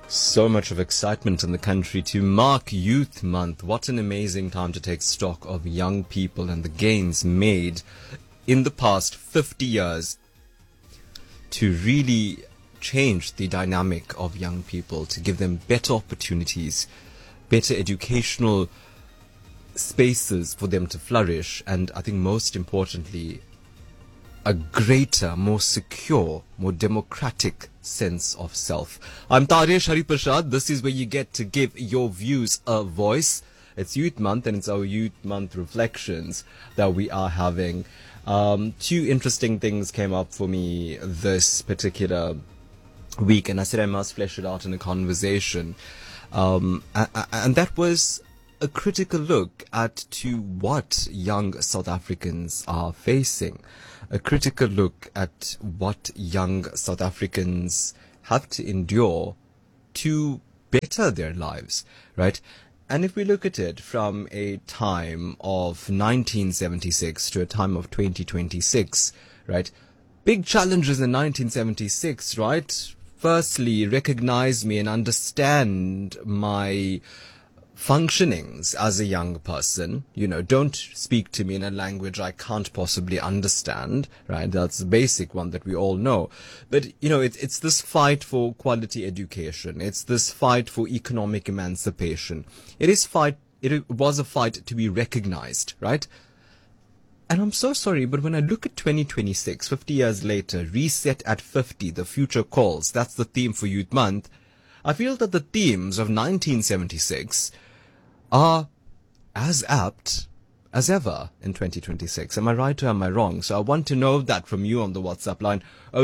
So much of excitement in the country to mark Youth Month. What an amazing time to take stock of young people and the gains made in the past 50 years to really change the dynamic of young people, to give them better opportunities, better educational spaces for them to flourish, and I think most importantly, a greater, more secure, more democratic sense of self. I'm Taresh Hariprasad. This is where you get to give your views a voice. It's Youth Month, and it's our Youth Month reflections that we are having. Two interesting things came up for me this particular week, and I said I must flesh it out in a conversation. And that was a critical look to what young South Africans are facing. A critical look at what young South Africans have to endure to better their lives, right? And if we look at it from a time of 1976 to a time of 2026, right? Big challenges in 1976, right? Firstly, recognize me and understand my functionings as a young person. Don't speak to me in a language I can't possibly understand, right? That's the basic one that we all know. But, it's this fight for quality education. It's this fight for economic emancipation. It was a fight to be recognized, right? And I'm so sorry, but when I look at 2026, 50 years later, reset at 50, the future calls, that's the theme for Youth Month, I feel that the themes of 1976 are as apt as ever in 2026. Am I right or am I wrong? So I want to know that from you on the WhatsApp line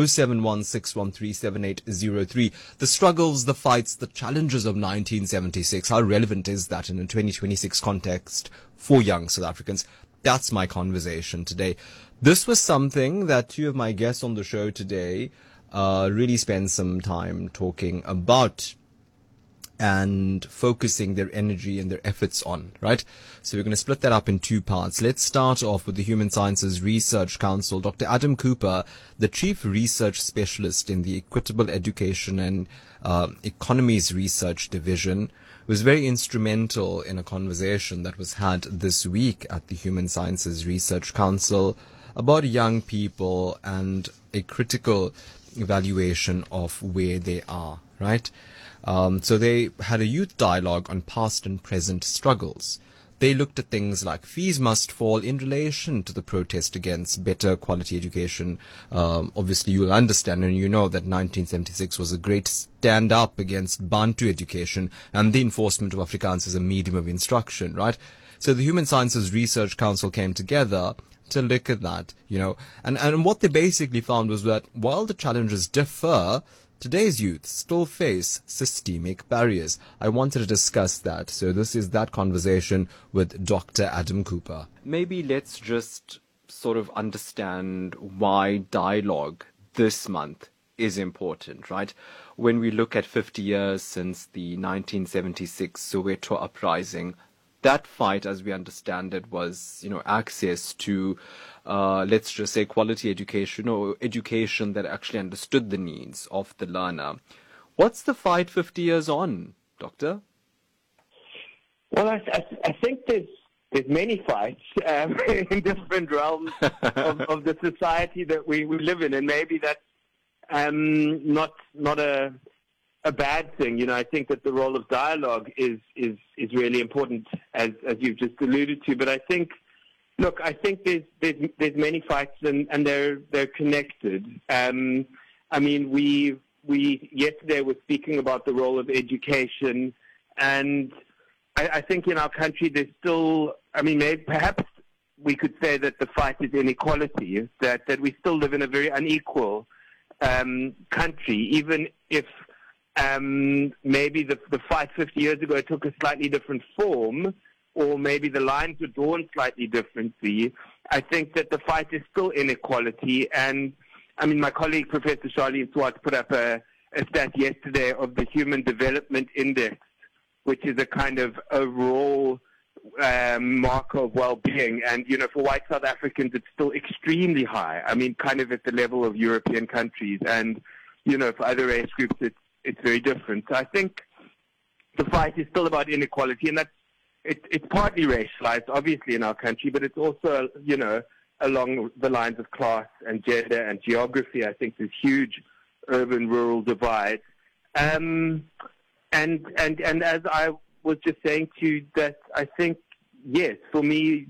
0716137803. The struggles, the fights, the challenges of 1976. How relevant is that in a 2026 context for young South Africans? That's my conversation today. This was something that two of my guests on the show today really spend some time talking about and focusing their energy and their efforts on, right? So we're going to split that up in two parts. Let's start off with the Human Sciences Research Council. Dr. Adam Cooper, the Chief Research Specialist in the Equitable Education and Economies Research Division, was very instrumental in a conversation that was had this week at the Human Sciences Research Council about young people and a critical evaluation of where they are, right? So they had a youth dialogue on past and present struggles. They looked at things like fees must fall in relation to the protest against better quality education. Obviously, you'll understand and you know that 1976 was a great stand up against Bantu education and the enforcement of Afrikaans as a medium of instruction, right? So the Human Sciences Research Council came together to look at that, and what they basically found was that while the challenges differ, today's youth still face systemic barriers. I wanted to discuss that. So this is that conversation with Dr. Adam Cooper. Maybe let's just sort of understand why dialogue this month is important, right? When we look at 50 years since the 1976 Soweto uprising, that fight, as we understand it, was, access to, let's just say, quality education or education that actually understood the needs of the learner. What's the fight 50 years on, Doctor? Well, I think there's many fights in different realms of the society that we live in, and maybe that's not a bad thing. I think that the role of dialogue is really important, as you've just alluded to. But I think there's many fights, and they're connected. We yesterday were speaking about the role of education, and I think in our country there's still, perhaps we could say that the fight is inequality, that we still live in a very unequal country, even if maybe the fight 50 years ago took a slightly different form, or maybe the lines were drawn slightly differently. I think that the fight is still inequality. And, my colleague, Professor Charlene Swartz, put up a stat yesterday of the Human Development Index, which is a kind of overall marker of well-being. And, for white South Africans, it's still extremely high. Kind of at the level of European countries. And, for other race groups, it's very different. So I think the fight is still about inequality, and it's partly racialized, obviously, in our country, but it's also, along the lines of class and gender and geography. I think there's huge urban-rural divide. And as I was just saying to you, that I think, yes, for me,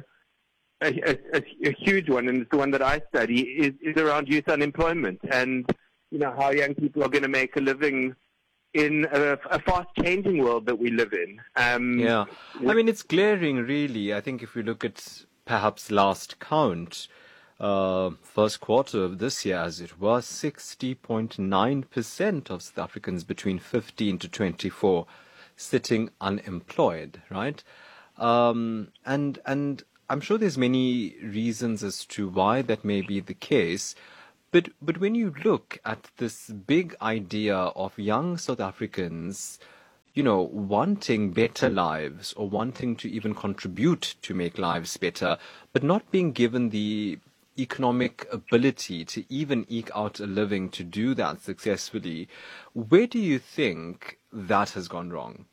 a huge one, and it's the one that I study, is around youth unemployment and, how young people are going to make a living in a fast-changing world that we live in. Yeah. I mean, it's glaring, really. I think if we look at perhaps last count, first quarter of this year, as it was, 60.9% of South Africans between 15 to 24 sitting unemployed, right? And I'm sure there's many reasons as to why that may be the case. But when you look at this big idea of young South Africans, wanting better lives or wanting to even contribute to make lives better, but not being given the economic ability to even eke out a living to do that successfully, where do you think that has gone wrong?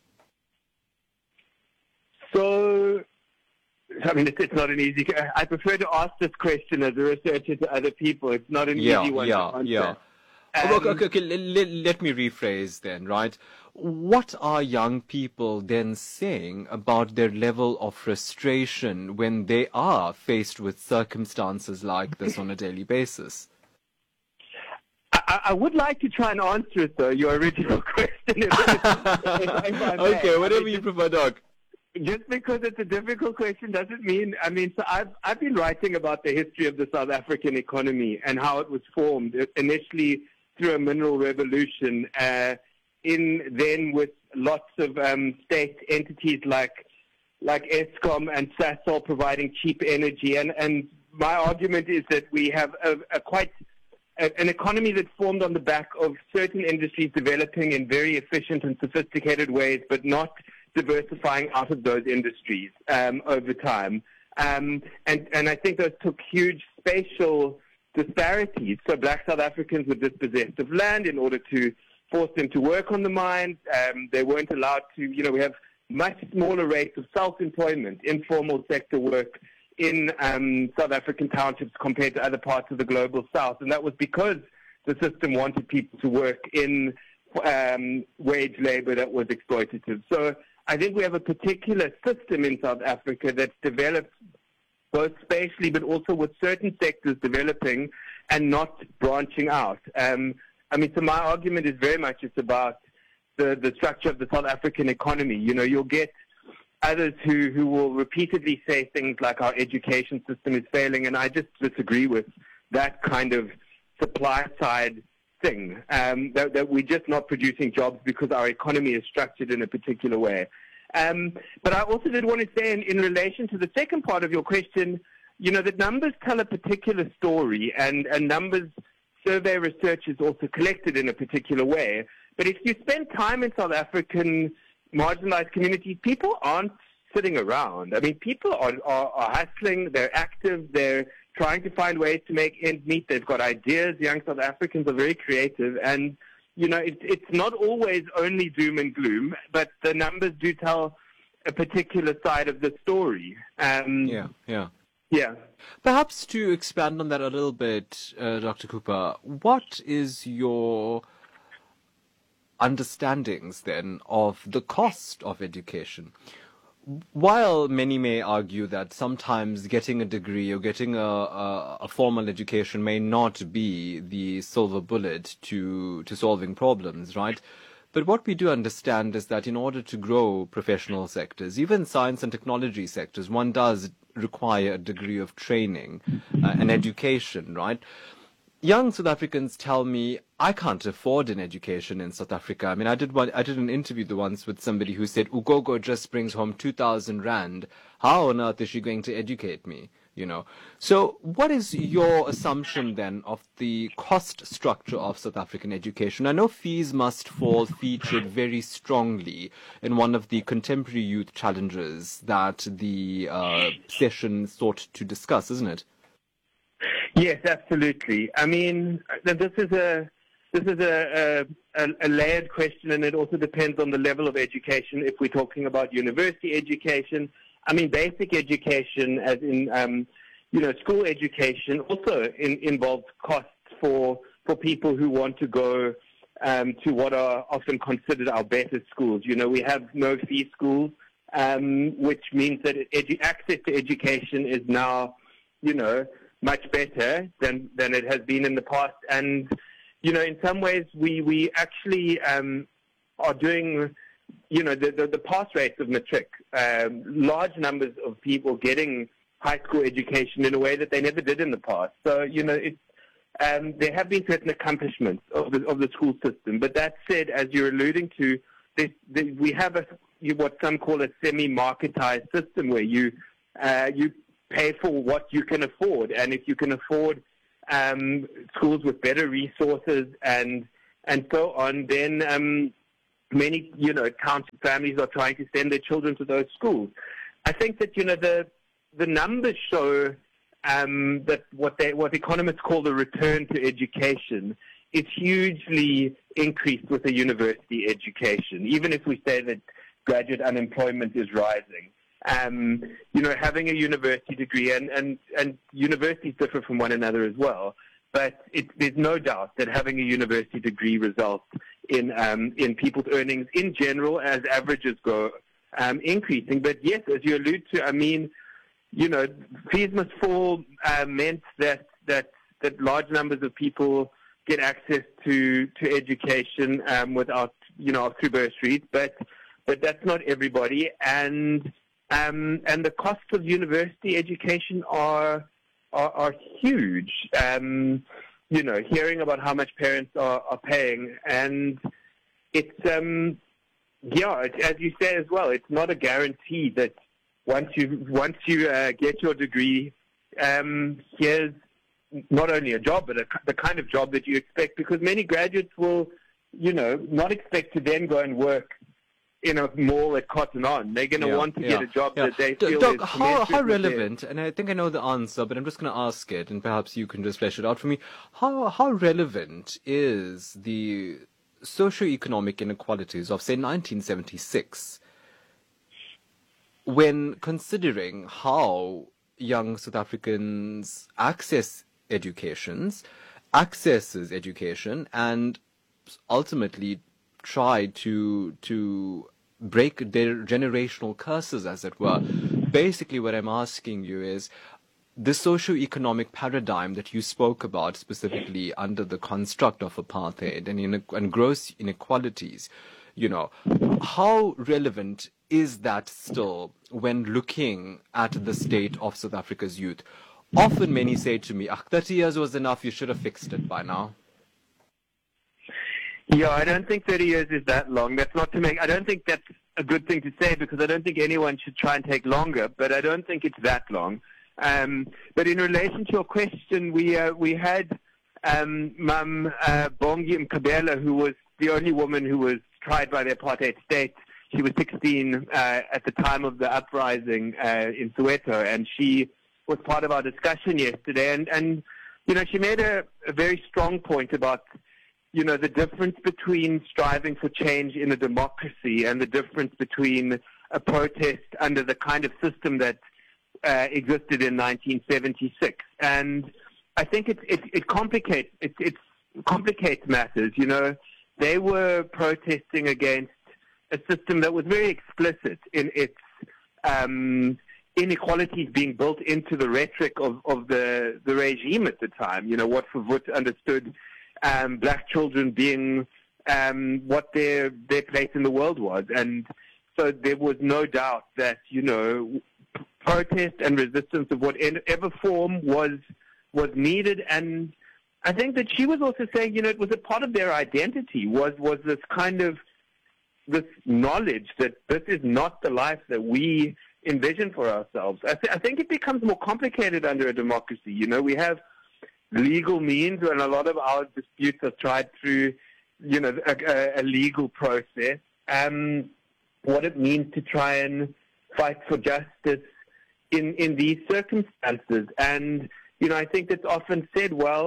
So, I mean, it's not an easy. I prefer to ask this question as a researcher to other people. It's not an easy one to answer. Yeah. Okay. Let me rephrase then, right? What are young people then saying about their level of frustration when they are faced with circumstances like this on a daily basis? I would like to try and answer it, though, your original question. Okay, whatever you prefer, Doc. Just because it's a difficult question doesn't mean, so I've been writing about the history of the South African economy and how it was formed initially through a mineral revolution, then with lots of state entities like Eskom and Sasol providing cheap energy. And my argument is that we have an economy that formed on the back of certain industries developing in very efficient and sophisticated ways, but not diversifying out of those industries over time. And I think those took huge spatial disparities. So black South Africans were dispossessed of land in order to force them to work on the mines. They weren't allowed to, we have much smaller rates of self-employment, informal sector work in South African townships compared to other parts of the global south. And that was because the system wanted people to work in wage labor that was exploitative. So I think we have a particular system in South Africa that's developed both spatially but also with certain sectors developing and not branching out. So my argument is very much it's about the structure of the South African economy. You'll get others who will repeatedly say things like our education system is failing, and I just disagree with that kind of supply side thing, that we're just not producing jobs because our economy is structured in a particular way. But I also did want to say in relation to the second part of your question, that numbers tell a particular story, and numbers survey research is also collected in a particular way. But if you spend time in South African marginalized communities, people aren't sitting around. People are hustling, they're active, they're trying to find ways to make ends meet. They've got ideas. Young South Africans are very creative, and it's not always only doom and gloom, but the numbers do tell a particular side of the story. Yeah. Perhaps to expand on that a little bit, Dr. Cooper, what is your understandings then of the cost of education? While many may argue that sometimes getting a degree or getting a formal education may not be the silver bullet to solving problems, right? But what we do understand is that in order to grow professional sectors, even science and technology sectors, one does require a degree of training and education, right? Young South Africans tell me, I can't afford an education in South Africa. I did an interview once with somebody who said, Ugogo just brings home 2,000 rand. How on earth is she going to educate me? So what is your assumption then of the cost structure of South African education? I know fees must fall featured very strongly in one of the contemporary youth challenges that the session sought to discuss, isn't it? Yes, absolutely. This is this is a layered question, and it also depends on the level of education. If we're talking about university education, I mean, basic education, as in school education, also involves costs for people who want to go to what are often considered our better schools. We have no-fee schools, which means that access to education is now, much better than it has been in the past. And, in some ways, we actually are doing, the pass rates of matric, large numbers of people getting high school education in a way that they never did in the past. So, there have been certain accomplishments of the school system. But that said, as you're alluding to, we have what some call a semi-marketized system where you pay for what you can afford. And if you can afford schools with better resources and so on, then many, county families are trying to send their children to those schools. I think that, the numbers show that what economists call the return to education is hugely increased with a university education, even if we say that graduate unemployment is rising. Having a university degree, and universities differ from one another as well, but there's no doubt that having a university degree results in people's earnings in general, as averages go, increasing. But yes, as you allude to, I mean, fees must fall meant that large numbers of people get access to education without, through bursaries, but that's not everybody. And the costs of university education are huge. Hearing about how much parents are paying, and it's as you say as well, it's not a guarantee that once you get your degree, here's not only a job, but the kind of job that you expect, because many graduates will, not expect to then go and work in a mall at Cotton On. They're going to want to get a job that they feel Doc, is how relevant, and I think I know the answer, but I'm just going to ask it, and perhaps you can just flesh it out for me. How relevant is the socio-economic inequalities of, say, 1976 when considering how young South Africans accesses education, and ultimately try to break their generational curses, as it were? Basically, what I'm asking you is, the socio-economic paradigm that you spoke about, specifically under the construct of apartheid and gross inequalities, how relevant is that still when looking at the state of South Africa's youth? Often many say to me, 30 years was enough, you should have fixed it by now. Yeah, I don't think 30 years is that long. I don't think that's a good thing to say, because I don't think anyone should try and take longer, but I don't think it's that long. But in relation to your question, we had Ma'am Bongi Mkhabela, who was the only woman who was tried by the apartheid state. She was 16 at the time of the uprising in Soweto, and she was part of our discussion yesterday. And she made a very strong point about, the difference between striving for change in a democracy and the difference between a protest under the kind of system that existed in 1976. And I think it complicates matters. They were protesting against a system that was very explicit in its inequalities being built into the rhetoric of the regime at the time. What Verwoerd understood black children being what their place in the world was. And so there was no doubt that, protest and resistance of whatever form was needed. And I think that she was also saying, it was a part of their identity, was this kind of this knowledge that this is not the life that we envision for ourselves. I think it becomes more complicated under a democracy. We have legal means, and a lot of our disputes are tried through, a legal process. What it means to try and fight for justice in these circumstances. And, I think it's often said, well,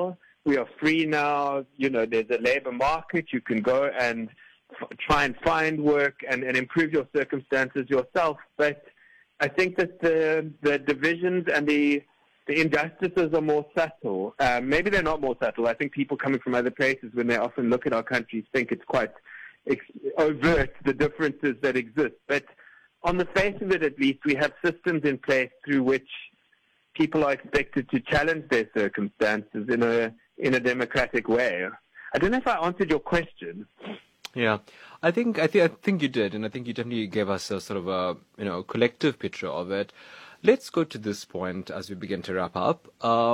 We are free now. There's a labor market. You can go and try and find work and improve your circumstances yourself. But I think that the divisions and the injustices are more subtle. Maybe they're not more subtle. I think people coming from other places, when they often look at our countries, think it's quite overt, the differences that exist. But on the face of it, at least, we have systems in place through which people are expected to challenge their circumstances in a democratic way. I don't know if I answered your question. Yeah, I think you did, and I think you definitely gave us a sort of a collective picture of it. Let's go to this point as we begin to wrap up.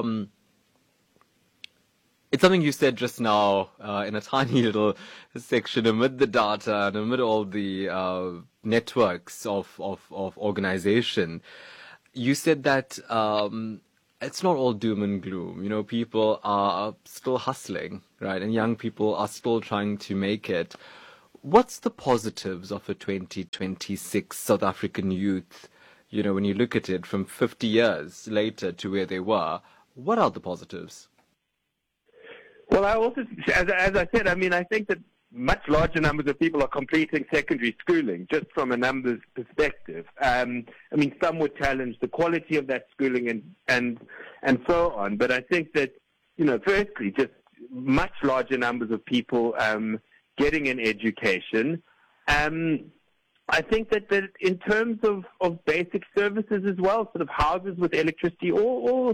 It's something you said just now in a tiny little section amid the data and amid all the networks of organization. You said that it's not all doom and gloom. People are still hustling, right? And young people are still trying to make it. What's the positives of a 2026 South African youth? When you look at it from 50 years later to where they were, what are the positives? Well, I also, as I said, I think that much larger numbers of people are completing secondary schooling, just from a numbers perspective. Some would challenge the quality of that schooling and so on. But I think that, firstly, just much larger numbers of people getting an education. I think that in terms of basic services as well, sort of houses with electricity, or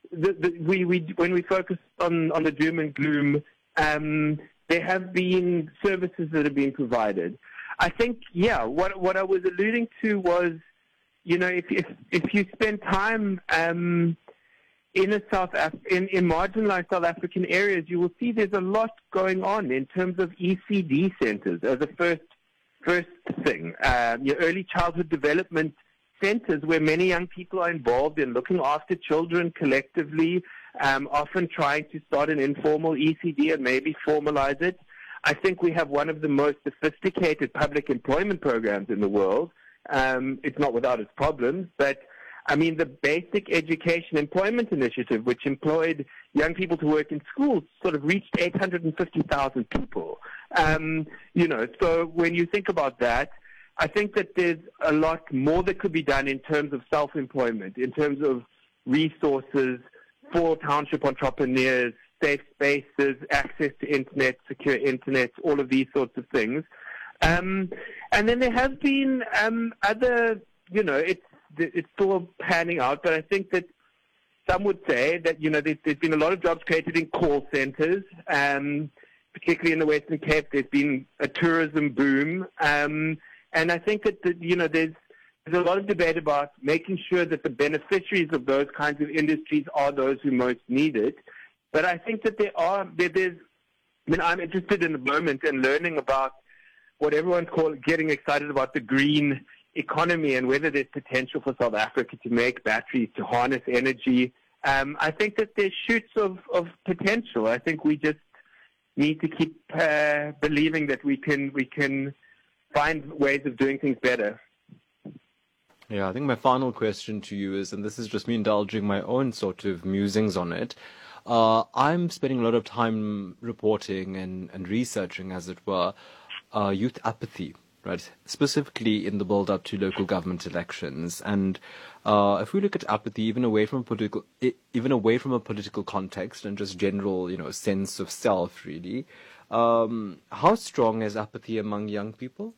when we focus on the doom and gloom, there have been services that have been provided. I think, what I was alluding to was, if you spend time in marginalized South African areas, you will see there's a lot going on in terms of ECD centers as a first thing. Your early childhood development centers, where many young people are involved in looking after children collectively, often trying to start an informal ECD and maybe formalize it. I think we have one of the most sophisticated public employment programs in the world. It's not without its problems, but the Basic Education Employment Initiative, which employed young people to work in schools, sort of reached 850,000 people. So when you think about that, I think that there's a lot more that could be done in terms of self-employment, in terms of resources for township entrepreneurs, safe spaces, access to internet, secure internet, all of these sorts of things. And then there have been other, it's still panning out, but I think that some would say that, there's been a lot of jobs created in call centers, particularly in the Western Cape. There's been a tourism boom. And I think that, there's a lot of debate about making sure that the beneficiaries of those kinds of industries are those who most need it. But I think that I'm interested in the moment and learning about what everyone's getting excited about, the green economy, and whether there's potential for South Africa to make batteries, to harness energy. I think that there's shoots of potential. I think we just need to keep believing that we can find ways of doing things better. Yeah, I think my final question to you is, and this is just me indulging my own sort of musings on it, I'm spending a lot of time reporting and researching, as it were, youth apathy, right? Specifically in the build-up to local government elections. And if we look at apathy, even away from a political context and just general, sense of self, really, how strong is apathy among young people?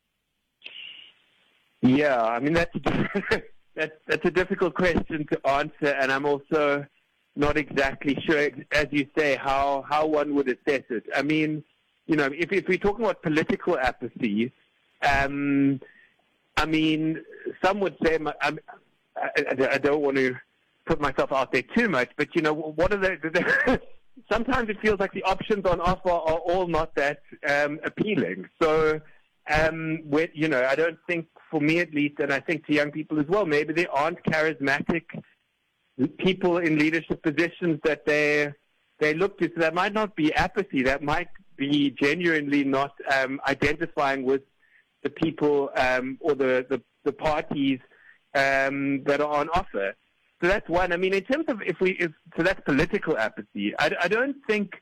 Yeah, that's a difficult question to answer, and I'm also not exactly sure, as you say, how one would assess it. If we're talking about political apathy, some would say, I don't want to put myself out there too much, but what are the sometimes it feels like the options on offer are all not that appealing. So, I don't think, for me at least, and I think to young people as well, maybe they aren't charismatic people in leadership positions that they look to. So that might not be apathy. That might be genuinely not identifying with the people or the parties that are on offer. that's one. I mean, in terms of so that's political apathy. I don't think,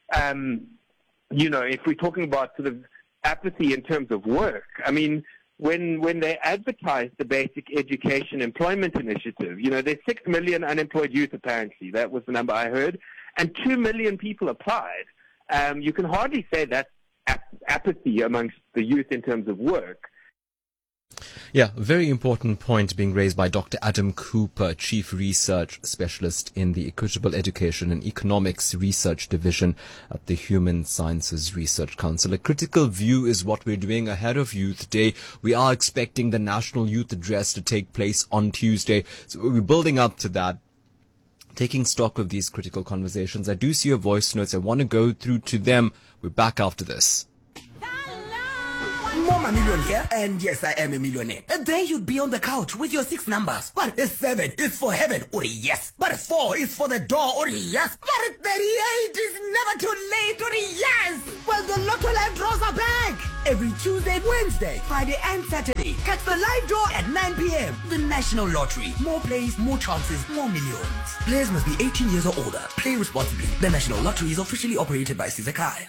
if we're talking about sort of apathy in terms of work, I mean, when they advertised the Basic Education Employment Initiative, there's 6 million unemployed youth apparently. That was the number I heard. And 2 million people applied. You can hardly say that's apathy amongst the youth in terms of work. Yeah, very important point being raised by Dr. Adam Cooper, Chief Research Specialist in the Equitable Education and Economics Research Division at the Human Sciences Research Council. A critical view is what we're doing ahead of Youth Day. We are expecting the National Youth Address to take place on Tuesday. So we're building up to that, taking stock of these critical conversations. I do see your voice notes. I want to go through to them. We're back after this. Mama Million here, and yes, I am a millionaire. And there you'd be on the couch with your 6 numbers. But 7 is for heaven, or yes. But 4 is for the door, or yes. But 38 is never too late, or yes. Well, the Lotto Live draws are back. Every Tuesday, Wednesday, Friday, and Saturday. Catch the live draw at 9 p.m. The National Lottery. More plays, more chances, more millions. Players must be 18 years or older. Play responsibly. The National Lottery is officially operated by Sizakai.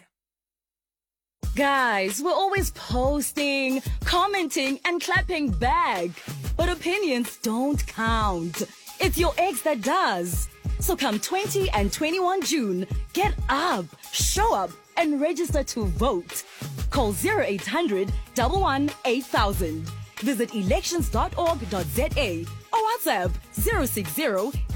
Guys, we're always posting, commenting, and clapping back. But opinions don't count. It's your ex that does. So come 20 and 21 June, get up, show up, and register to vote. Call 0800 11 8000. Visit elections.org.za or WhatsApp 060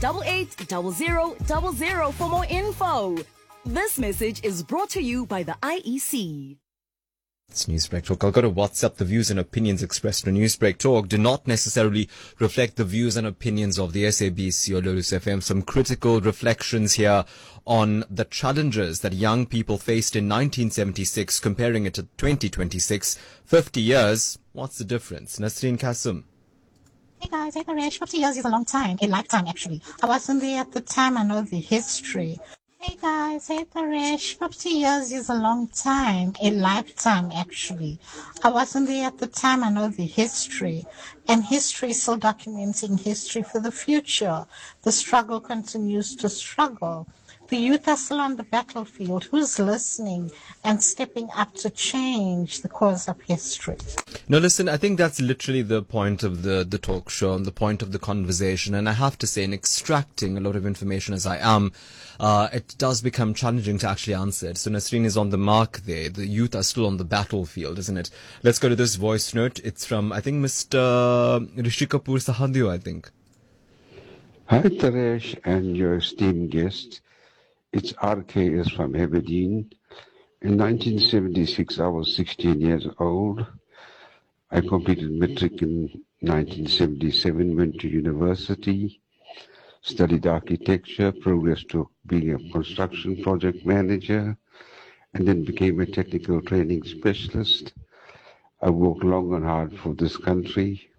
880000 for more info. This message is brought to you by the IEC. It's Newsbreak Talk. I'll go to WhatsApp. The views and opinions expressed on Newsbreak Talk do not necessarily reflect the views and opinions of the SABC or Lolus FM. Some critical reflections here on the challenges that young people faced in 1976, comparing it to 2026. 50 years, what's the difference? Nasreen Kasum. Hey guys, hey Paresh, 50 years is a long time, a lifetime actually. I wasn't there at the time, I know the history. Hey guys, hey Paresh, 50 years is a long time, a lifetime actually. I wasn't there at the time, I know the history. And history is still documenting history for the future. The struggle continues to struggle. The youth are still on the battlefield. Who's listening and stepping up to change the course of history? No, listen, I think that's literally the point of the talk show and the point of the conversation. And I have to say, in extracting a lot of information as I am, it does become challenging to actually answer it. So Nasreen is on the mark there. The youth are still on the battlefield, isn't it? Let's go to this voice note. It's from, I think, Mr. Rishi Kapoor Sahadio, I think. Hi, Taresh, and your esteemed guest. It's RKS from Aberdeen. In 1976, I was 16 years old. I completed matric in 1977, went to university, studied architecture, progressed to being a construction project manager, and then became a technical training specialist. I worked long and hard for this country,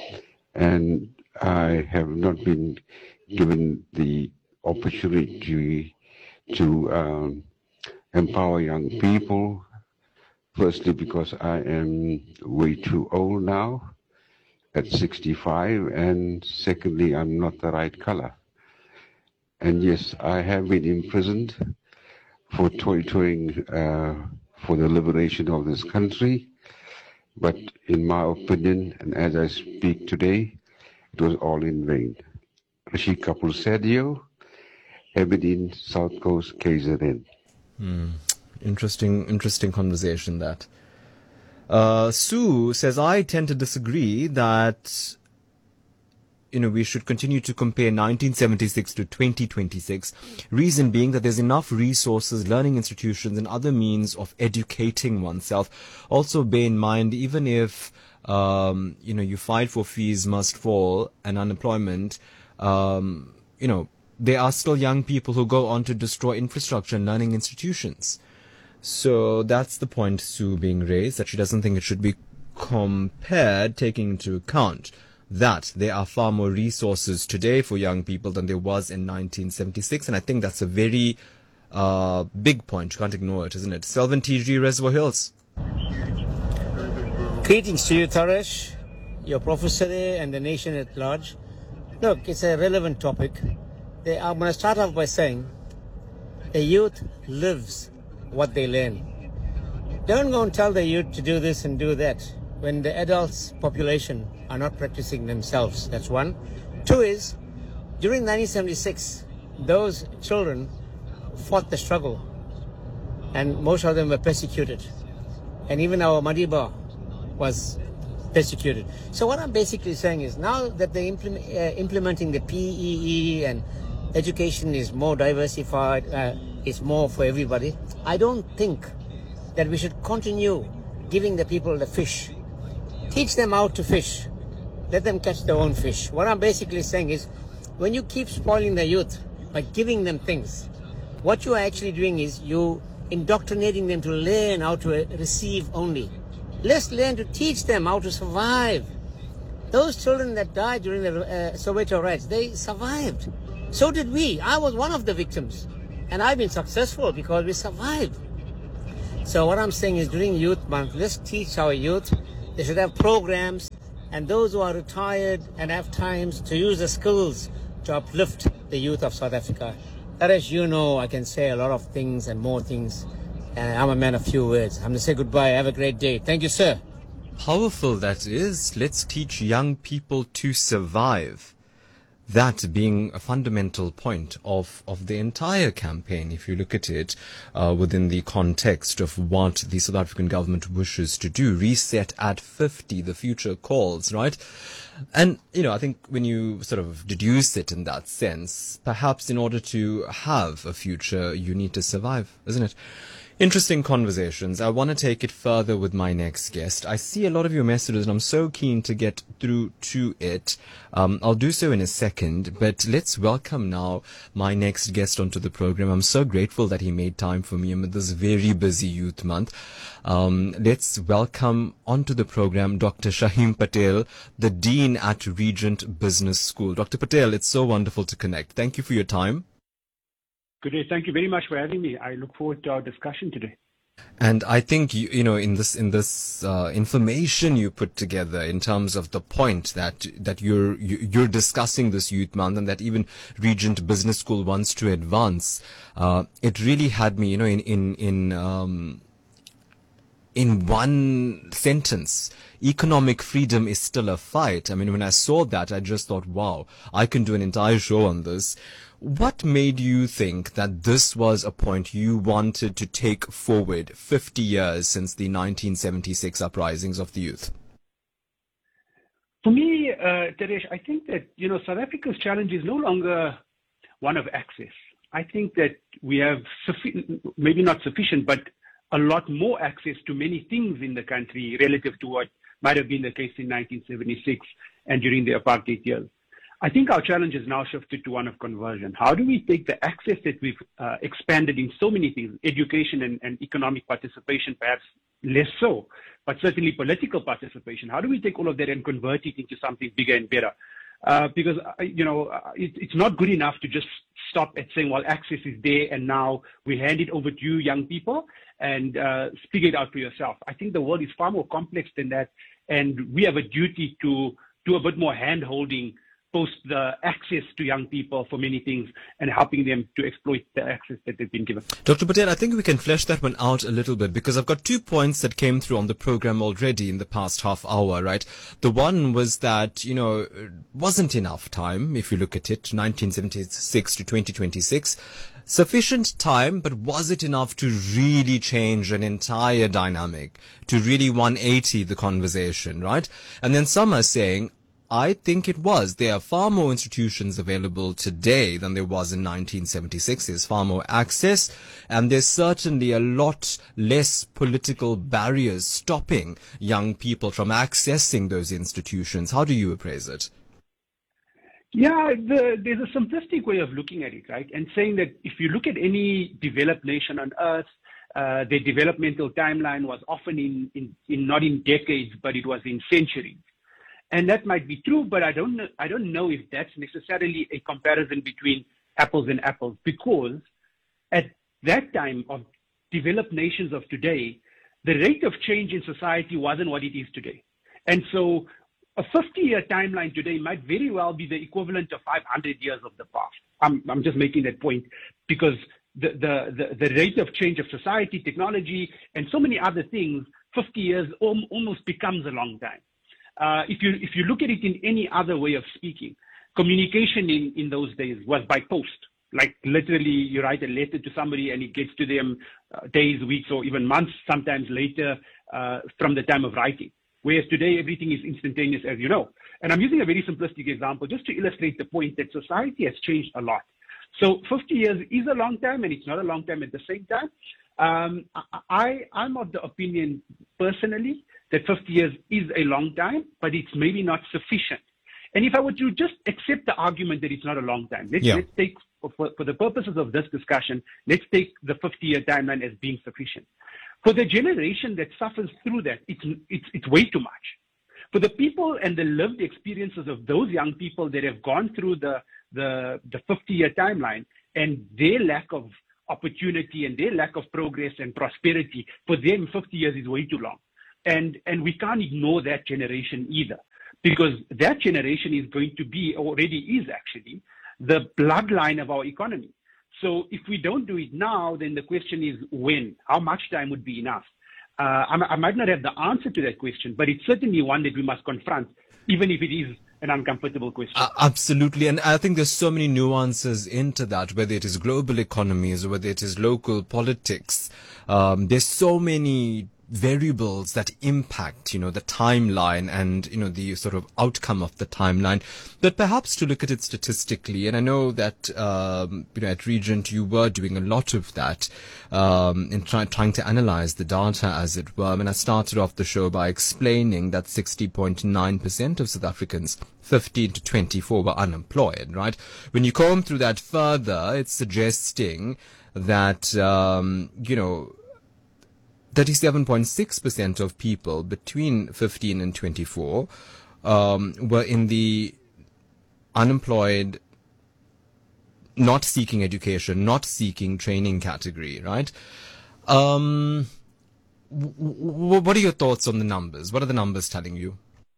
and I have not been given the opportunity to empower young people, firstly because I am way too old now, at 65, and secondly, I'm not the right color. And yes, I have been imprisoned for toiling for the liberation of this country, but in my opinion, and as I speak today, it was all in vain. Rishi Kapoor Sadio, Aberdeen, South Coast, KZN. Interesting conversation that. Sue says, I tend to disagree that, we should continue to compare 1976 to 2026. Reason being that there's enough resources, learning institutions, and other means of educating oneself. Also bear in mind, even if, you fight for fees must fall and unemployment, there are still young people who go on to destroy infrastructure and learning institutions. So that's the point Sue being raised, that she doesn't think it should be compared, taking into account that there are far more resources today for young people than there was in 1976. And I think that's a very big point. You can't ignore it, isn't it? Selvin TG, Reservoir Hills. Greetings to you, Taresh, your professor there, and the nation at large. Look, it's a relevant topic. I'm going to start off by saying the youth lives what they learn. Don't go and tell the youth to do this and do that when the adults' population are not practicing themselves. That's one. Two is, during 1976, those children fought the struggle, and most of them were persecuted. And even our Madiba was persecuted. So what I'm basically saying is, now that they're implementing the PEE and education is more diversified, it's more for everybody, I don't think that we should continue giving the people the fish. Teach them how to fish. Let them catch their own fish. What I'm basically saying is, when you keep spoiling the youth by giving them things, what you are actually doing is you indoctrinating them to learn how to receive only. Let's learn to teach them how to survive. Those children that died during the Soweto riots, they survived. So did we. I was one of the victims. And I've been successful because we survived. So what I'm saying is, during Youth Month, let's teach our youth. They should have programs. And those who are retired and have times to use the skills to uplift the youth of South Africa. As you know, I can say a lot of things and more things. And I'm a man of few words. I'm going to say goodbye. Have a great day. Thank you, sir. Powerful that is. Let's teach young people to survive. That being a fundamental point of the entire campaign, if you look at it within the context of what the South African government wishes to do. Reset at 50, the future calls, right? And, I think when you sort of deduce it in that sense, perhaps in order to have a future, you need to survive, isn't it? Interesting conversations. I want to take it further with my next guest. I see a lot of your messages and I'm so keen to get through to it. I'll do so in a second, but let's welcome now my next guest onto the program. I'm so grateful that he made time for me amid this very busy Youth Month. Let's welcome onto the program Dr. Shaheen Patel, the Dean at Regent Business School. Dr. Patel, it's so wonderful to connect. Thank you for your time. Good day. Thank you very much for having me. I look forward to our discussion today. And I think in this information you put together in terms of the point that you're discussing this Youth Month and that even Regent Business School wants to advance, it really had me in one sentence. Economic freedom is still a fight. I mean, when I saw that, I just thought, wow, I can do an entire show on this. What made you think that this was a point you wanted to take forward 50 years since the 1976 uprisings of the youth? For me, Teresh, I think that, South Africa's challenge is no longer one of access. I think that we have maybe not sufficient, but a lot more access to many things in the country relative to what might have been the case in 1976 and during the apartheid years. I think our challenge has now shifted to one of conversion. How do we take the access that we've expanded in so many things, education and economic participation, perhaps less so, but certainly political participation? How do we take all of that and convert it into something bigger and better? Because, it's not good enough to just stop at saying, well, access is there and now we hand it over to you, young people, and figure it out for yourself. I think the world is far more complex than that, and we have a duty to do a bit more hand-holding post the access to young people for many things and helping them to exploit the access that they've been given. Dr. Patel, I think we can flesh that one out a little bit because I've got 2 points that came through on the program already in the past half hour, right? The one was that, it wasn't enough time, if you look at it, 1976 to 2026. Sufficient time, but was it enough to really change an entire dynamic, to really 180 the conversation, right? And then some are saying, I think it was. There are far more institutions available today than there was in 1976. There's far more access, and there's certainly a lot less political barriers stopping young people from accessing those institutions. How do you appraise it? Yeah, there's a simplistic way of looking at it, right? And saying that if you look at any developed nation on earth, their developmental timeline was often in not in decades, but it was in centuries. And that might be true, but I don't know if that's necessarily a comparison between apples and apples, because at that time of developed nations of today, the rate of change in society wasn't what it is today. And so a 50-year timeline today might very well be the equivalent of 500 years of the past. I'm just making that point because the rate of change of society, technology, and so many other things, 50 years almost becomes a long time. If you look at it in any other way of speaking, communication in those days was by post. Like literally, you write a letter to somebody and it gets to them days, weeks, or even months, sometimes later from the time of writing. Whereas today, everything is instantaneous, as you know. And I'm using a very simplistic example just to illustrate the point that society has changed a lot. So 50 years is a long time, and it's not a long time at the same time. I'm of the opinion, personally, that 50 years is a long time, but it's maybe not sufficient. And if I were to just accept the argument that it's not a long time, let's take, for the purposes of this discussion, let's take the 50-year timeline as being sufficient. For the generation that suffers through that, it's way too much. For the people and the lived experiences of those young people that have gone through the 50-year timeline and their lack of opportunity and their lack of progress and prosperity, for them 50 years is way too long. And we can't ignore that generation either, because that generation is going to be, already is actually, the bloodline of our economy. So if we don't do it now, then the question is when? How much time would be enough? I might not have the answer to that question, but it's certainly one that we must confront, even if it is an uncomfortable question. Absolutely. And I think there's so many nuances into that, whether it is global economies or whether it is local politics. There's so many variables that impact, the timeline and, the sort of outcome of the timeline. But perhaps to look at it statistically, and I know that, at Regent, you were doing a lot of that, in trying to analyze the data, as it were. And I started off the show by explaining that 60.9% of South Africans 15 to 24 were unemployed, right? When you comb through that further, it's suggesting that, 37.6% of people between 15 and 24 were in the unemployed, not seeking education, not seeking training category, right? What are your thoughts on the numbers? What are the numbers telling you?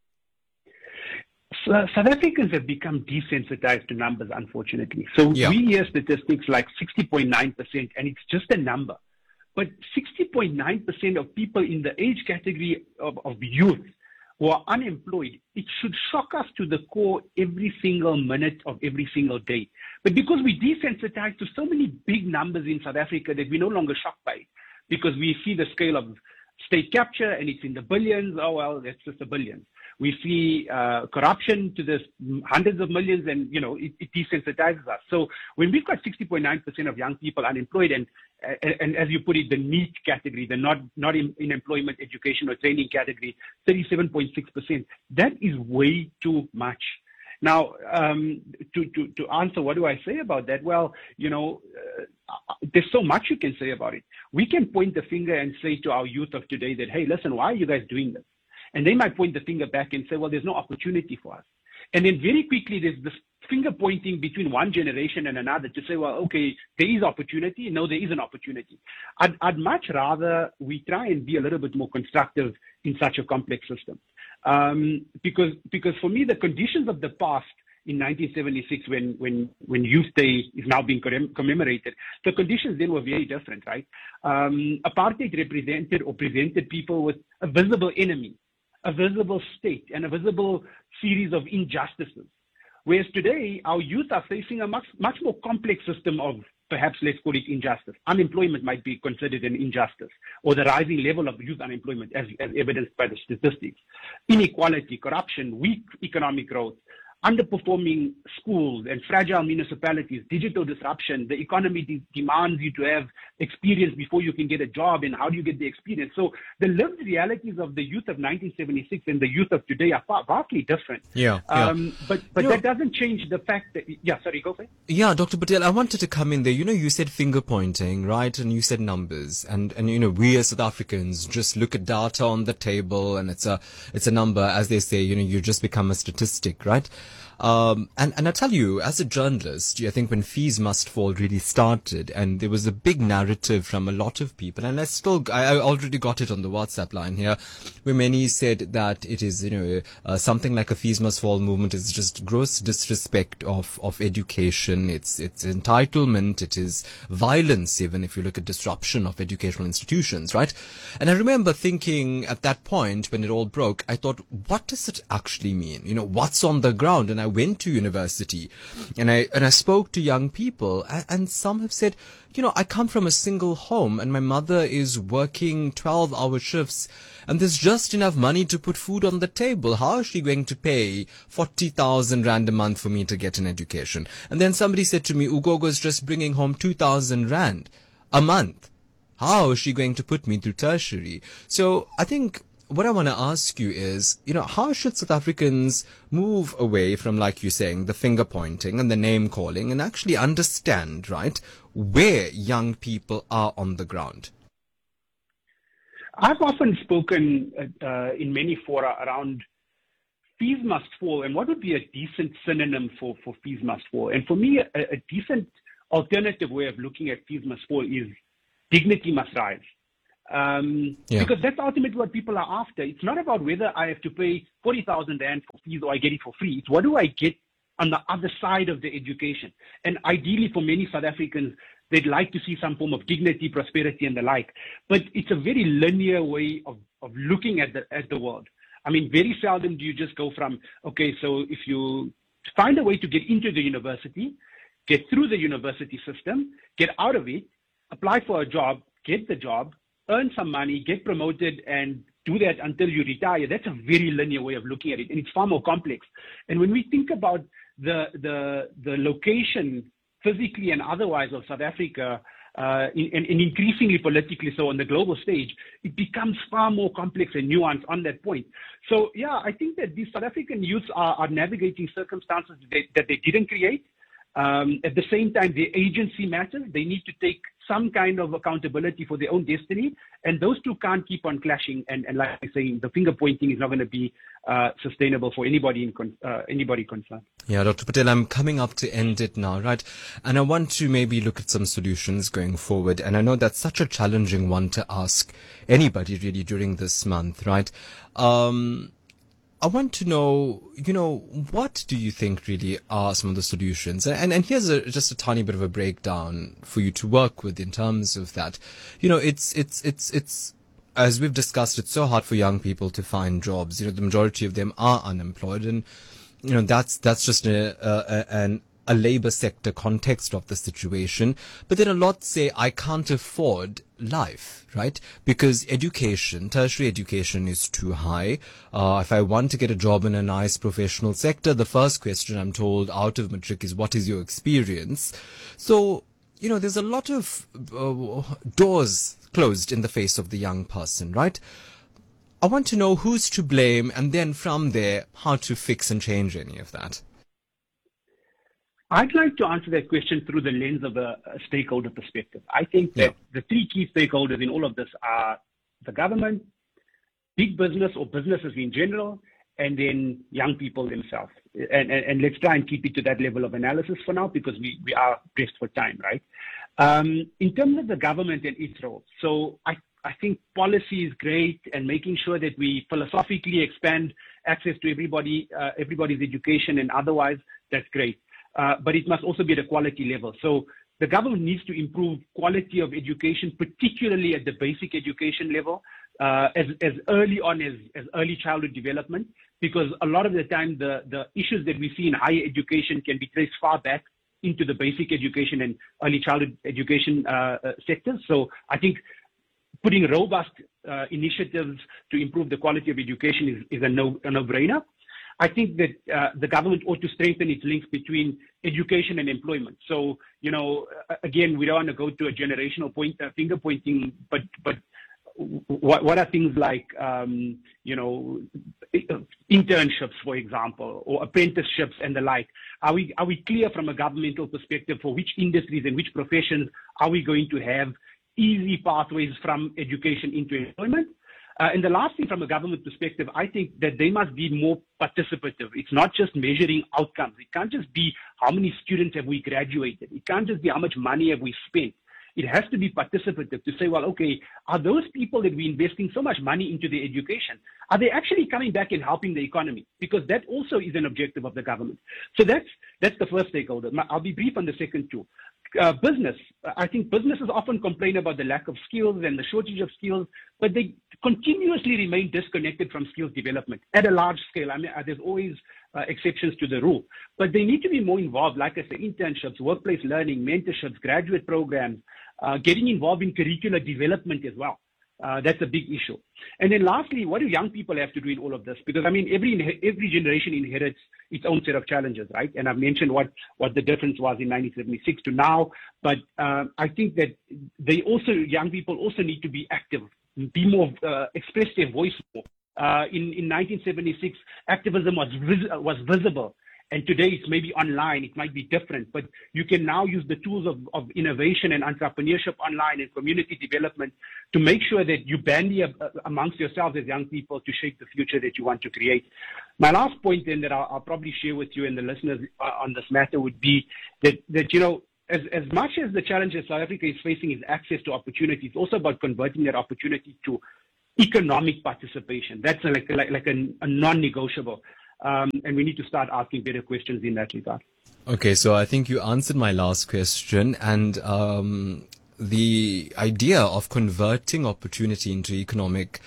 South Africans have become desensitized to numbers, unfortunately. So we hear statistics like 60.9%, and it's just a number. But 60.9% of people in the age category of youth who are unemployed, it should shock us to the core every single minute of every single day. But because we desensitize to so many big numbers in South Africa that we're no longer shocked by it, because we see the scale of state capture and it's in the billions. Oh, well, that's just the billions. We see corruption to the hundreds of millions, and, it desensitizes us. So when we've got 60.9% of young people unemployed, and as you put it, the NEET category, the not in employment, education, or training category, 37.6%, that is way too much. Now, to answer, what do I say about that? Well, there's so much you can say about it. We can point the finger and say to our youth of today that, hey, listen, why are you guys doing this? And they might point the finger back and say, well, there's no opportunity for us. And then very quickly, there's this finger pointing between one generation and another to say, well, okay, there is opportunity. No, there is an opportunity. I'd much rather we try and be a little bit more constructive in such a complex system. Because for me, the conditions of the past in 1976, when Youth Day is now being commemorated, the conditions then were very different, right? Apartheid represented or presented people with a visible enemy, a visible state, and a visible series of injustices. Whereas today, our youth are facing a much more complex system of, perhaps let's call it injustice. Unemployment might be considered an injustice, or the rising level of youth unemployment as evidenced by the statistics. Inequality, corruption, weak economic growth, underperforming schools and fragile municipalities, digital disruption. The economy demands you to have experience before you can get a job, and how do you get the experience? So the lived realities of the youth of 1976 and the youth of today are vastly different. But that doesn't change the fact that, sorry, go for it. Yeah, Dr. Patel, I wanted to come in there. You said finger pointing, right? And you said numbers, and we as South Africans just look at data on the table, and it's a number, as they say, you just become a statistic, right? And I tell you, as a journalist, I think when Fees Must Fall really started, and there was a big narrative from a lot of people, and I already got it on the WhatsApp line here, where many said that it is, something like a Fees Must Fall movement is just gross disrespect of education. It's entitlement. It is violence, even if you look at disruption of educational institutions, right? And I remember thinking at that point when it all broke, I thought, what does it actually mean? What's on the ground? And I went to university and I spoke to young people, and some have said, I come from a single home and my mother is working 12-hour shifts and there's just enough money to put food on the table. How is she going to pay 40,000 Rand a month for me to get an education? And then somebody said to me, Ugogo is just bringing home 2,000 Rand a month. How is she going to put me through tertiary? So I think what I want to ask you is, how should South Africans move away from, like you're saying, the finger pointing and the name calling, and actually understand, right, where young people are on the ground? I've often spoken in many fora around Fees Must Fall and what would be a decent synonym for Fees Must Fall. And for me, a decent alternative way of looking at Fees Must Fall is dignity must rise. Because that's ultimately what people are after. It's not about whether I have to pay 40,000 Rand for fees or I get it for free. It's what do I get on the other side of the education? And ideally for many South Africans, they'd like to see some form of dignity, prosperity, and the like. But it's a very linear way of looking at the world. I mean, very seldom do you just go from, okay, so if you find a way to get into the university, get through the university system, get out of it, apply for a job, get the job, earn some money, get promoted, and do that until you retire. That's a very linear way of looking at it, and it's far more complex. And when we think about the location, physically and otherwise, of South Africa, and increasingly politically so on the global stage, it becomes far more complex and nuanced on that point. So, I think that these South African youths are navigating circumstances that they didn't create. At the same time, their agency matters. They need to take some kind of accountability for their own destiny, and those two can't keep on clashing. And like I say, the finger pointing is not going to be sustainable for anybody concerned. Yeah, Dr. Patel, I'm coming up to end it now, right? And I want to maybe look at some solutions going forward. And I know that's such a challenging one to ask anybody really during this month, right? I want to know, what do you think really are some of the solutions? And here's just a tiny bit of a breakdown for you to work with in terms of that. It's as we've discussed, it's so hard for young people to find jobs. The majority of them are unemployed, and that's just a labor sector context of the situation. But then a lot say, I can't afford life, right? Because tertiary education is too high. If I want to get a job in a nice professional sector, the first question I'm told out of matric is, what is your experience? So, there's a lot of doors closed in the face of the young person, right? I want to know who's to blame, and then from there, how to fix and change any of that. I'd like to answer that question through the lens of a stakeholder perspective. I think that the three key stakeholders in all of this are the government, big business or businesses in general, and then young people themselves. And let's try and keep it to that level of analysis for now, because we are pressed for time, right? In terms of the government and its role, so I think policy is great, and making sure that we philosophically expand access to everybody's education and otherwise, that's great. But it must also be at a quality level. So the government needs to improve quality of education, particularly at the basic education level, as early on as early childhood development, because a lot of the time the issues that we see in higher education can be traced far back into the basic education and early childhood education sectors. So I think putting robust initiatives to improve the quality of education is a no-brainer. I think that the government ought to strengthen its links between education and employment. So, again, we don't want to go to a generational finger pointing, but what are things like, internships, for example, or apprenticeships and the like? Are we clear from a governmental perspective for which industries and which professions are we going to have easy pathways from education into employment? And the last thing from a government perspective, I think that they must be more participative. It's not just measuring outcomes. It can't just be how many students have we graduated. It can't just be how much money have we spent. It has to be participative to say, well, okay, are those people that we're investing so much money into their education, are they actually coming back and helping the economy? Because that also is an objective of the government. So that's the first stakeholder. I'll be brief on the second two. Business. I think businesses often complain about the lack of skills and the shortage of skills, but they continuously remain disconnected from skills development at a large scale. I mean, there's always exceptions to the rule, but they need to be more involved, like I said, internships, workplace learning, mentorships, graduate programs, getting involved in curricular development as well. That's a big issue. And then lastly, what do young people have to do in all of this? Because, I mean, every generation inherits its own set of challenges, right? And I've mentioned what the difference was in 1976 to now. But I think that young people also need to be active, be more, express their voice more. In 1976, activism was visible. And today it's maybe online, it might be different, but you can now use the tools of innovation and entrepreneurship online and community development to make sure that you bandy amongst yourselves as young people to shape the future that you want to create. My last point then that I'll probably share with you and the listeners on this matter would be that you know, as much as the challenge that South Africa is facing is access to opportunity, it's also about converting that opportunity to economic participation. That's like a non-negotiable. And we need to start asking better questions in that regard. Okay, so I think you answered my last question, and the idea of converting opportunity into economic,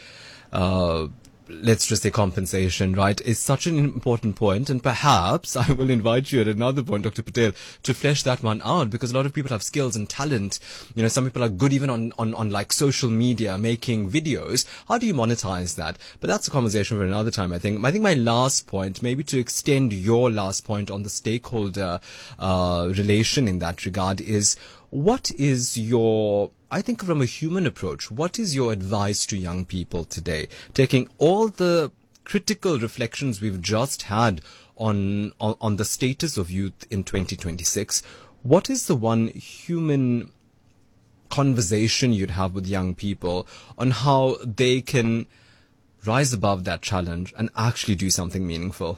let's just say compensation, right, is such an important point. And perhaps I will invite you at another point, Dr. Patel, to flesh that one out, because a lot of people have skills and talent. You know, some people are good even on like social media, making videos. How do you monetize that? But that's a conversation for another time, I think. My last point, maybe to extend your last point on the stakeholder relation in that regard, is what is your, I think from a human approach, what is your advice to young people today, taking all the critical reflections we've just had on the status of youth in 2026? What is the one human conversation you'd have with young people on how they can rise above that challenge and actually do something meaningful?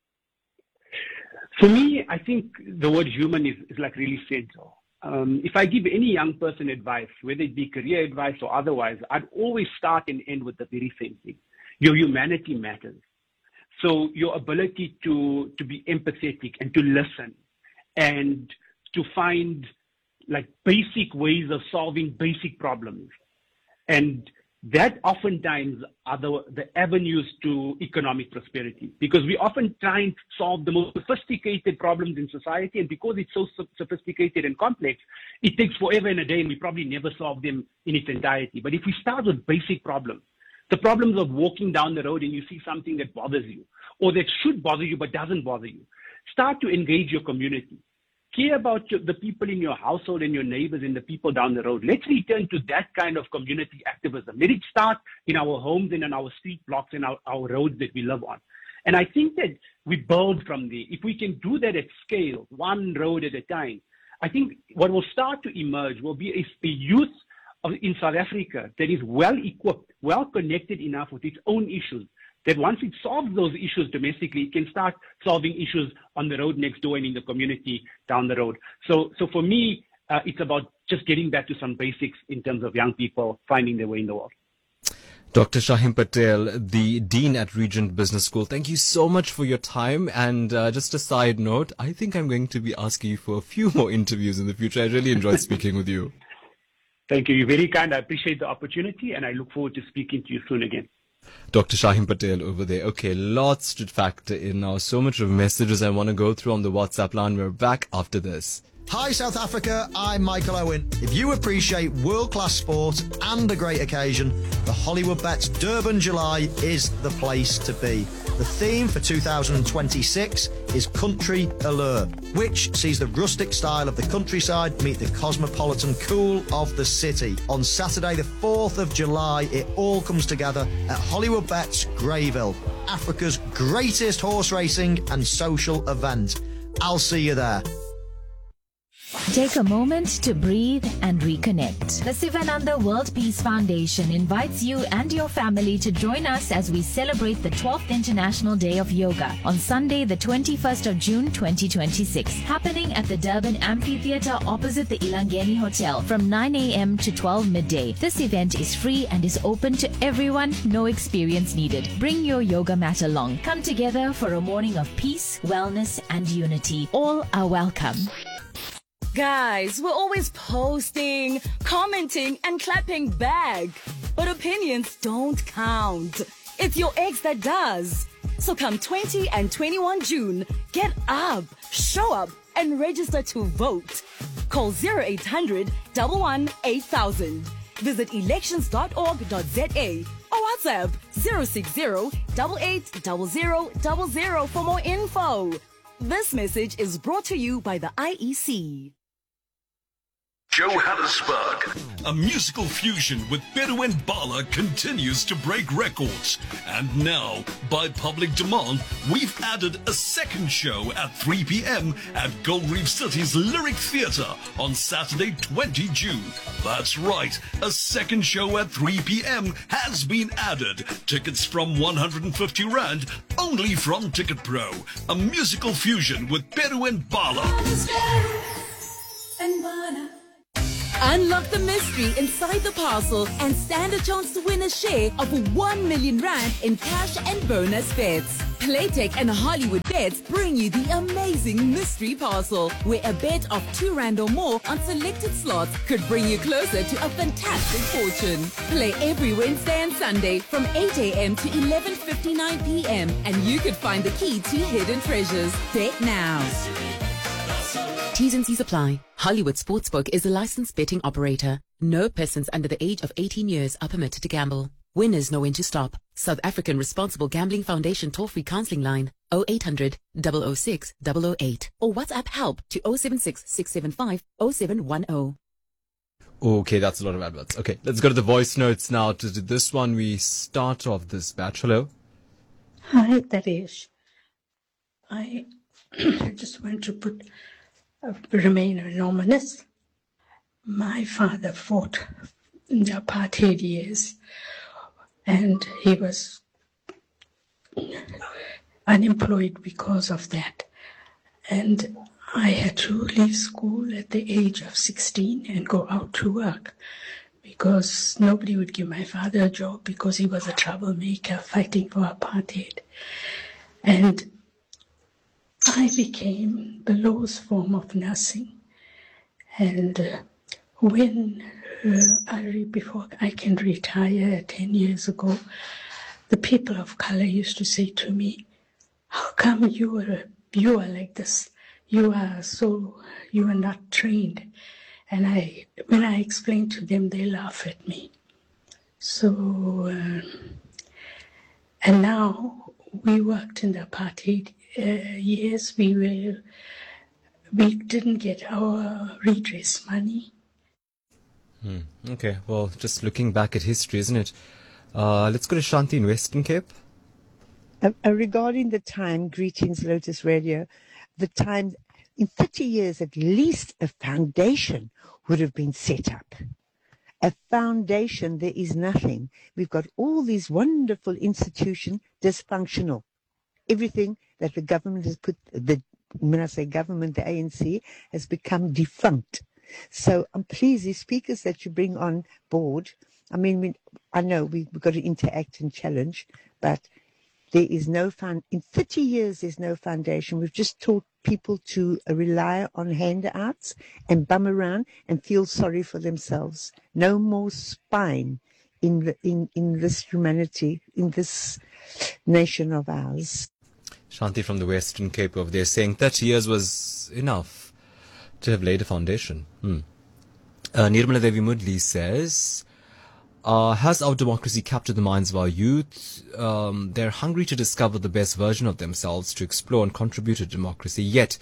For me, I think the word human is like really central. If I give any young person advice, whether it be career advice or otherwise, I'd always start and end with the very same thing. Your humanity matters. So your ability to be empathetic and to listen and to find like basic ways of solving basic problems. And that oftentimes are the avenues to economic prosperity, because we often try and solve the most sophisticated problems in society, and because it's so sophisticated and complex, it takes forever and a day, and we probably never solve them in its entirety. But if we start with basic problems, the problems of walking down the road and you see something that bothers you, or that should bother you but doesn't bother you, start to engage your community. Care about the people in your household and your neighbors and the people down the road. Let's return to that kind of community activism. Let it start in our homes and in our street blocks and our roads that we live on. And I think that we build from there. If we can do that at scale, one road at a time, I think what will start to emerge will be a youth in South Africa that is well equipped, well connected enough with its own issues, that once it solves those issues domestically, it can start solving issues on the road next door and in the community down the road. So for me, it's about just getting back to some basics in terms of young people finding their way in the world. Dr. Shaheen Patel, the Dean at Regent Business School, thank you so much for your time. And just a side note, I think I'm going to be asking you for a few more interviews in the future. I really enjoyed speaking with you. Thank you. You're very kind. I appreciate the opportunity, and I look forward to speaking to you soon again. Dr. Shaheen Patel over there. Okay, lots to factor in now. So much of messages I want to go through on the WhatsApp line. We're back after this. Hi South Africa, I'm Michael Owen. If you appreciate world-class sport and a great occasion, the Hollywood Bets Durban July is the place to be. The theme for 2026 is Country Allure, which sees the rustic style of the countryside meet the cosmopolitan cool of the city. On Saturday the 4th of July, it all comes together at Hollywood Bets Greyville, Africa's greatest horse racing and social event. I'll see you there. Take a moment to breathe and reconnect. The Sivananda World Peace Foundation invites you and your family to join us as we celebrate the 12th International Day of Yoga on Sunday, the 21st of June 2026, happening at the Durban Amphitheatre opposite the Ilangeni Hotel from 9 a.m. to 12 midday. This event is free and is open to everyone, no experience needed. Bring your yoga mat along. Come together for a morning of peace, wellness, and unity. All are welcome. Guys, we're always posting, commenting, and clapping back. But opinions don't count. It's your ex that does. So come 20 and 21 June, get up, show up, and register to vote. Call 0800 11 8000. Visit elections.org.za or WhatsApp 060 880000 for more info. This message is brought to you by the IEC. Johannesburg. A musical fusion with Bedouin Bala continues to break records. And now, by public demand, we've added a second show at 3 p.m. at Gold Reef City's Lyric Theatre on Saturday, 20 June. That's right, a second show at 3 p.m. has been added. Tickets from 150 Rand, only from Ticket Pro. A musical fusion with Bedouin Bala. Unlock the mystery inside the parcel and stand a chance to win a share of 1 million Rand in cash and bonus bets. Playtech and Hollywood Bets bring you the amazing mystery parcel, where a bet of 2 Rand or more on selected slots could bring you closer to a fantastic fortune. Play every Wednesday and Sunday from 8 a.m. to 11:59 p.m. and you could find the key to hidden treasures. Bet now. T's and C's apply. Hollywood Sportsbook is a licensed betting operator. No persons under the age of 18 years are permitted to gamble. Winners know when to stop. South African Responsible Gambling Foundation toll-free counseling line 0800 006 008 or WhatsApp help to 076 675 0710. Okay, that's a lot of adverts. Okay, let's go to the voice notes now. To this one, we start off this batch. Hello. Hi, Taresh. I just want to remain anonymous. My father fought in the apartheid years and he was unemployed because of that. And I had to leave school at the age of 16 and go out to work because nobody would give my father a job because he was a troublemaker fighting for apartheid. And I became the lowest form of nursing. And before I can retire 10 years ago, the people of color used to say to me, how come you are like this? You are not trained. And when I explain to them, they laugh at me. So, and now we worked in the apartheid years. We didn't get our redress money. Okay, well, just looking back at history, isn't it? Let's go to Shanti in Western Cape. Regarding the time, greetings, Lotus Radio, the time, in 30 years at least, a foundation would have been set up. A foundation, there is nothing. We've got all these wonderful institutions dysfunctional. Everything that the government has put, when I say government, the ANC, has become defunct. So I'm pleased the speakers that you bring on board, I mean, I know we've got to interact and challenge, but there is no in 30 years, there's no foundation. We've just taught people to rely on handouts and bum around and feel sorry for themselves. No more spine in this humanity, in this nation of ours. Shanti from the Western Cape over there saying 30 years was enough to have laid a foundation. Nirmala Devi Mudli says, has our democracy captured the minds of our youth? They're hungry to discover the best version of themselves, to explore and contribute to democracy, yet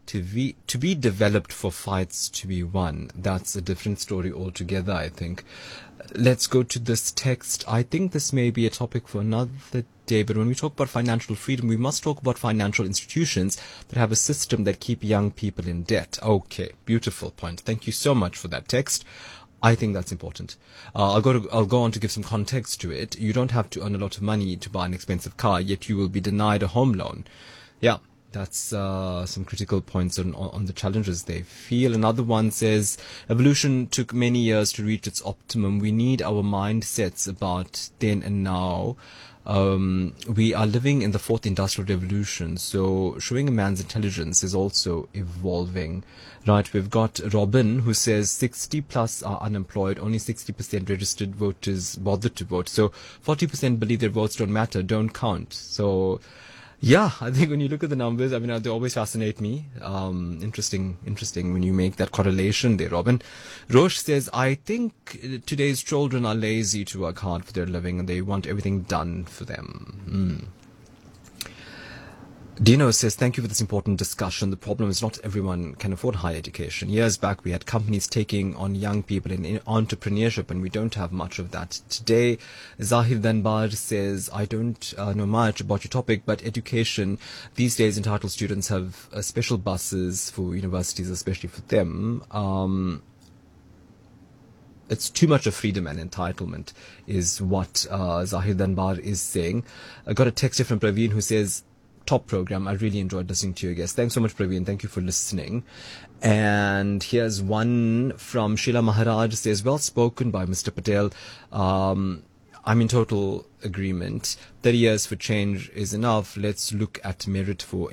To be developed for fights to be won. That's a different story altogether, I think. Let's go to this text. I think this may be a topic for another day, but when we talk about financial freedom, we must talk about financial institutions that have a system that keep young people in debt. Okay, beautiful point. Thank you so much for that text. I think that's important. I'll go on to give some context to it. You don't have to earn a lot of money to buy an expensive car, yet you will be denied a home loan. Yeah. That's some critical points on the challenges they feel. Another one says, evolution took many years to reach its optimum. We need our mindsets about then and now. We are living in the fourth industrial revolution, so showing a man's intelligence is also evolving. Right, we've got Robin who says 60 plus are unemployed, only 60% registered voters bothered to vote. So 40% believe their votes don't matter, don't count. So yeah, I think when you look at the numbers, I mean, they always fascinate me. Interesting when you make that correlation there, Robin. Roche says, I think today's children are lazy to work hard for their living and they want everything done for them. Dino says, thank you for this important discussion. The problem is not everyone can afford higher education. Years back, we had companies taking on young people in entrepreneurship, and we don't have much of that today. Zahir Danbar says, I don't know much about your topic, but education, these days entitled students have special buses for universities, especially for them. It's too much of freedom and entitlement is what Zahir Danbar is saying. I got a text here from Praveen who says, top program. I really enjoyed listening to you guys. Thanks so much, Praveen. Thank you for listening. And here's one from Sheila Maharaj. Says, well spoken by Mr. Patel. I'm in total agreement. 30 years for change is enough. Let's look at merit for